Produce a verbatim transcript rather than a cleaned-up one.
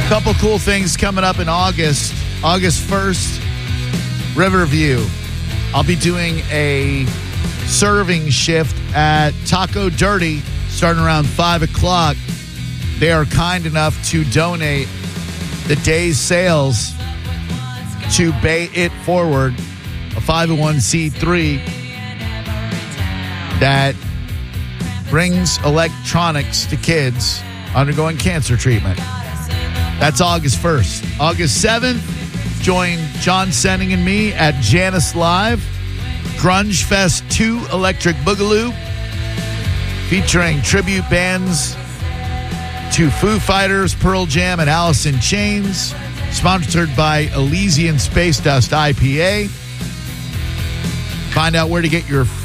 Couple cool things coming up in August. August first, Riverview. I'll be doing a serving shift at Taco Dirty starting around five o'clock. They are kind enough to donate the day's sales to Bay It Forward, a five oh one c three that brings electronics to kids undergoing cancer treatment. That's August first. August seventh, join John Senning and me at Janice Live, Grunge Fest two Electric Boogaloo, featuring tribute bands to Foo Fighters, Pearl Jam, and Alice in Chains, sponsored by Elysian Space Dust I P A. Find out where to get your